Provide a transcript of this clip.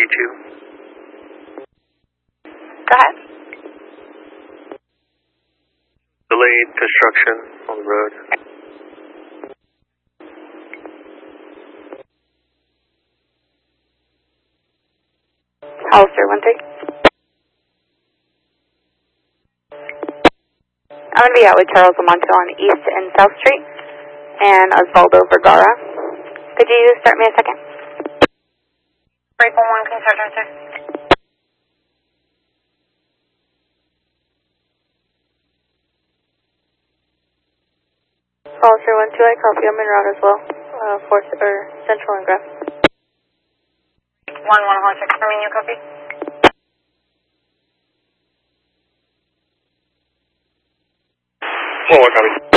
2. Go ahead. Delayed construction on the road. Hollister 1-3. I'm going to be out with Charles Lamonto on East and South Street, and Osvaldo Vergara. Could you start me a second? Break 1-1, can you start right there? Hollister 1-2, I copy. I'm en route as well. Central and Graph. 1-1, Hollister, confirming you copy. Well, copy.